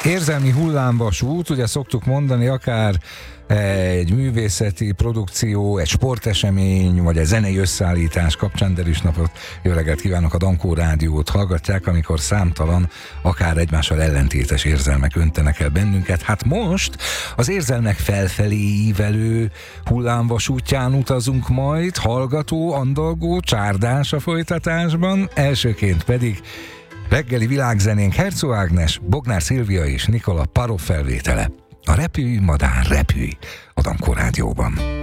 Érzelmi hullámvasút, ugye szoktuk mondani, akár egy művészeti produkció, egy sportesemény, vagy egy zenei összeállítás kapcsán, de is napot, jó reggelt kívánok, a Dankó Rádiót hallgatják, amikor számtalan, akár egymással ellentétes érzelmek öntenek el bennünket. Hát most az érzelmek felfelé ívelő hullámvasútján utazunk majd, hallgató, andalgó, csárdás a folytatásban, elsőként pedig reggeli világzenénk Herczog Ágnes, Bognár Szilvia és Nikola Parov felvétele. A Repülj, madár, repülj a Dankó Rádióban.